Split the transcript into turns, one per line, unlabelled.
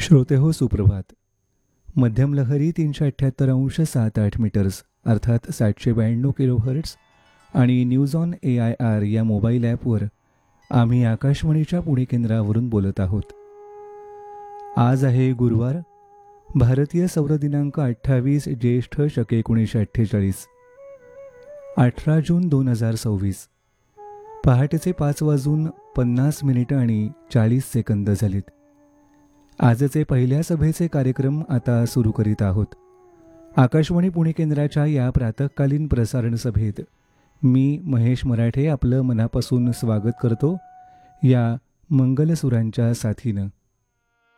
श्रोते हो, सुप्रभात. मध्यम लहरी 378.78 मीटर्स अर्थात 792 किलोहर्ट्ज आणि न्यूज ऑन AIR या मोबाईल ॲपवर आम्ही आकाशवाणीच्या पुणे केंद्रावरून बोलत आहोत. आज आहे गुरुवार, भारतीय सौर दिनांक 28 ज्येष्ठ शके 1948, 18 जून 2026. पहाटेचे 5:50 आणि 40 सेकंद झालीत. आजचे पहिल्या सभेचे कार्यक्रम आता सुरू करीत आहोत. आकाशवाणी पुणे केंद्राच्या या प्रातःकालीन प्रसारण सभेत मी महेश मराठे आपलं मनापासून स्वागत करतो. या मंगलसुरांच्या साथीनं